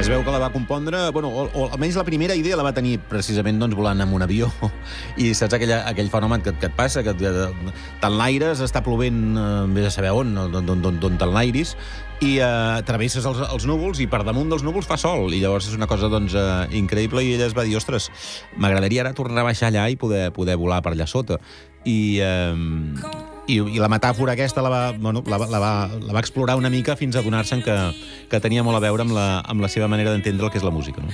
Es veu que la va compondre, bueno, o almenys la primera idea la va tenir precisament doncs, volant amb un avió. I saps aquell fenomen que et passa, que t'enlaires, està plovent, vés a saber on t'enlairis, i travesses els núvols i per damunt dels núvols fa sol, i llavors és una cosa doncs, increïble, i ella es va dir, ostres, m'agradaria ara tornar a baixar allà i poder volar per allà sota. I la metàfora aquesta la va explorar una mica fins a adonar-se'n que tenia molt a veure amb la seva manera d'entendre el que és la música, no?